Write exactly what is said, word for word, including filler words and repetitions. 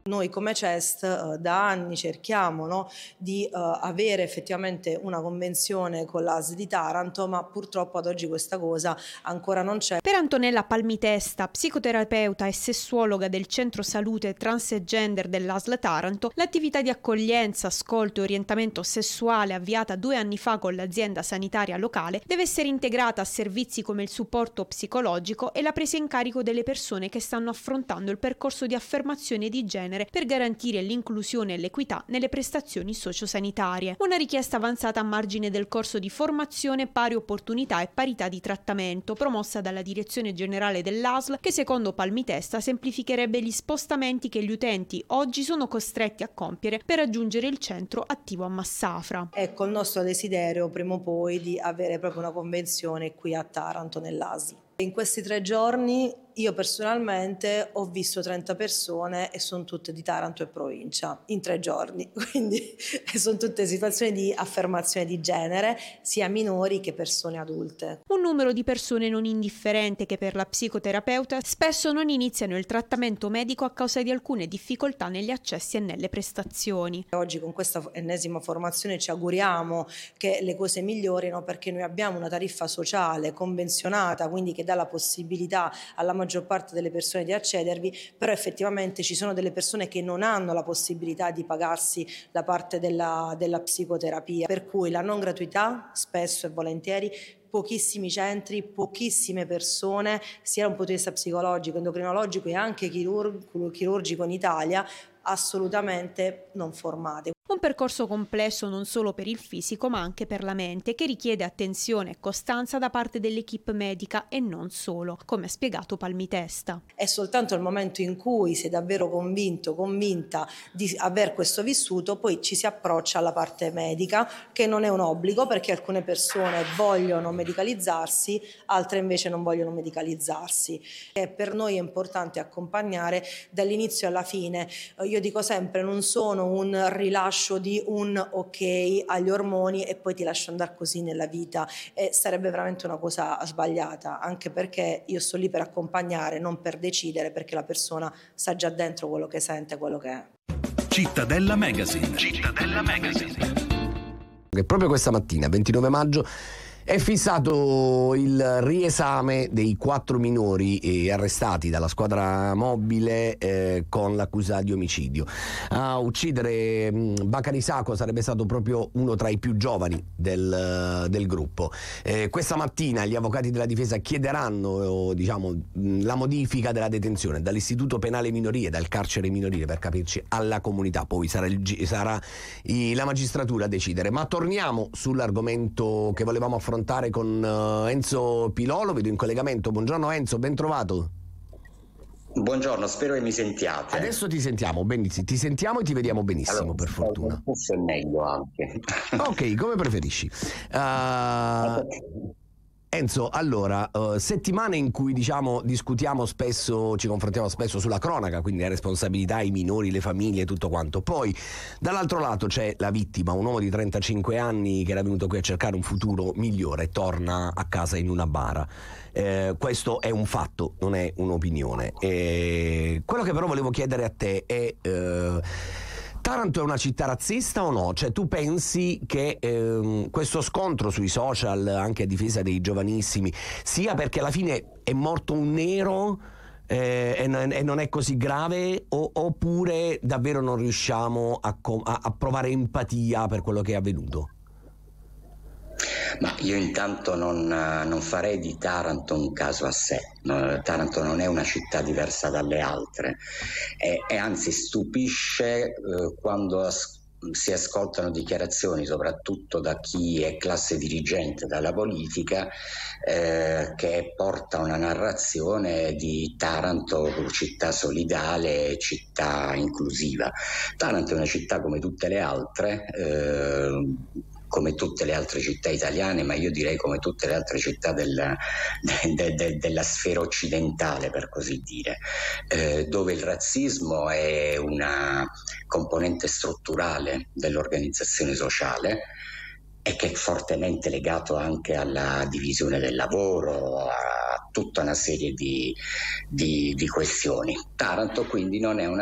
Noi come CEST eh, da anni cerchiamo, no, di eh, avere effettivamente una convenzione con l'A S L di Taranto, ma purtroppo ad oggi questa cosa ancora non c'è. Per Antonella Palmitesta, psicoterapeuta e sessuologa del Centro Salute Transgender dell'A S L Taranto, l'attività di accoglienza, ascolto e orientamento sessuale avviata due anni fa con l'azienda sanitaria locale deve essere integrata a servizi come il supporto psicologico e la presa in carico delle persone che stanno affrontando il percorso di affermazione di genere per garantire l'inclusione e l'equità nelle prestazioni sociosanitarie. Una richiesta avanzata a margine del corso di formazione Pari Opportunità e Parità di Trattamento promossa dalla Direzione Generale dell'A S L, che secondo Palmitesta semplificherebbe gli spostamenti che gli utenti oggi sono costretti a compiere per raggiungere il centro attivo a Massafra. Ecco il nostro desiderio prima o poi di avere proprio una convenzione qui a Taranto nell'A S L. In questi tre giorni io personalmente ho visto trenta persone e sono tutte di Taranto e provincia, in tre giorni, quindi sono tutte situazioni di affermazione di genere, sia minori che persone adulte. Un numero di persone non indifferente che per la psicoterapeuta spesso non iniziano il trattamento medico a causa di alcune difficoltà negli accessi e nelle prestazioni. Oggi con questa ennesima formazione ci auguriamo che le cose migliorino, perché noi abbiamo una tariffa sociale convenzionata, quindi che dà la possibilità alla maggior parte delle persone di accedervi, però effettivamente ci sono delle persone che non hanno la possibilità di pagarsi la parte della, della psicoterapia, per cui la non gratuità spesso e volentieri, pochissimi centri, pochissime persone, sia da un punto di vista psicologico, endocrinologico e anche chirurg- chirurgico in Italia, assolutamente non formate. Un percorso complesso non solo per il fisico ma anche per la mente, che richiede attenzione e costanza da parte dell'equipe medica e non solo, come ha spiegato Palmitesta. È soltanto il momento in cui sei davvero convinto, convinta di aver questo vissuto, poi ci si approccia alla parte medica, che non è un obbligo, perché alcune persone vogliono medicalizzarsi, altre invece non vogliono medicalizzarsi. E per noi è importante accompagnare dall'inizio alla fine. Io dico sempre, non sono un rilascio di un ok agli ormoni e poi ti lascio andare così nella vita, e sarebbe veramente una cosa sbagliata, anche perché io sto lì per accompagnare, non per decidere, perché la persona sa già dentro quello che sente, quello che è. Cittadella Magazine. Cittadella Magazine. Che proprio questa mattina, ventinove maggio, è fissato il riesame dei quattro minori eh, arrestati dalla squadra mobile eh, con l'accusa di omicidio. A uccidere mh, Bakary Sacco sarebbe stato proprio uno tra i più giovani del, del gruppo. Eh, questa mattina gli avvocati della difesa chiederanno diciamo, la modifica della detenzione dall'istituto penale minorile, dal carcere minorile per capirci, alla comunità. Poi sarà, il, sarà i, la magistratura a decidere. Ma torniamo sull'argomento che volevamo affrontare con uh, Enzo Pilolo, vedo in collegamento. Buongiorno Enzo, ben trovato. Buongiorno, spero che mi sentiate. Adesso ti sentiamo benissimo, ti sentiamo e ti vediamo benissimo, allora, per fortuna. Forse è meglio anche. Ok, come preferisci. Uh, Enzo, allora, uh, settimane in cui diciamo discutiamo spesso, ci confrontiamo spesso sulla cronaca, quindi la responsabilità, i minori, le famiglie, tutto quanto. Poi dall'altro lato c'è la vittima, un uomo di trentacinque anni che era venuto qui a cercare un futuro migliore, torna a casa in una bara. Eh, questo è un fatto, non è un'opinione. E quello che però volevo chiedere a te è... Eh, Taranto è una città razzista o no? Cioè tu pensi che ehm, questo scontro sui social, anche a difesa dei giovanissimi, sia perché alla fine è morto un nero eh, e, non, e non è così grave, o, oppure davvero non riusciamo a, a, a provare empatia per quello che è avvenuto? Ma io intanto non, non farei di Taranto un caso a sé. Taranto non è una città diversa dalle altre e, e anzi stupisce eh, quando as- si ascoltano dichiarazioni, soprattutto da chi è classe dirigente, dalla politica, eh, che porta una narrazione di Taranto città solidale, città inclusiva. Taranto è una città come tutte le altre, eh, come tutte le altre città italiane, ma io direi come tutte le altre città della, de, de, della sfera occidentale, per così dire, eh, dove il razzismo è una componente strutturale dell'organizzazione sociale e che è fortemente legato anche alla divisione del lavoro, a tutta una serie di, di, di questioni. Taranto quindi non è una